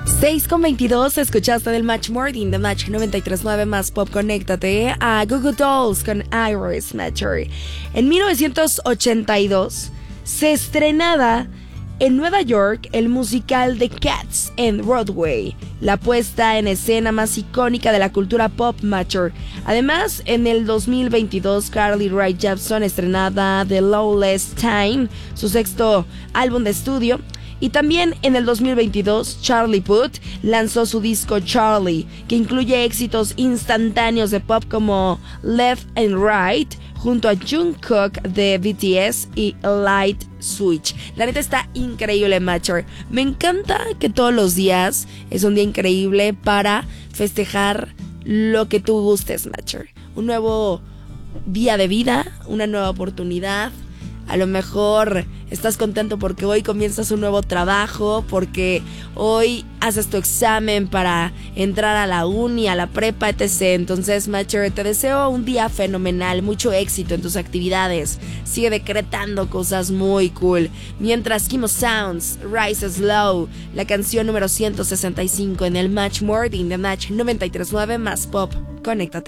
6:22, escuchaste del Match Morning de Match 93.9 más Pop. Conéctate a Goo Goo Dolls con Iris Matcher. En 1982 se estrenaba en Nueva York el musical The Cats and Broadway, la puesta en escena más icónica de la cultura pop Matcher. Además, en el 2022 Carly Rae Jepsen estrenaba The Lawless Time, su sexto álbum de estudio. Y también en el 2022 Charlie Puth lanzó su disco Charlie, que incluye éxitos instantáneos de pop como Left and Right, junto a Jungkook de BTS y Light Switch. La neta está increíble, Matcher. Me encanta que todos los días es un día increíble para festejar lo que tú gustes, Matcher. Un nuevo día de vida, una nueva oportunidad. A lo mejor estás contento porque hoy comienzas un nuevo trabajo, porque hoy haces tu examen para entrar a la uni, a la prepa, etc. Entonces, Matcher, te deseo un día fenomenal, mucho éxito en tus actividades. Sigue decretando cosas muy cool. Mientras Kimo Sounds, Rise Slow, la canción número 165 en el Match Morning de Match 93.9 más Pop. Conéctate.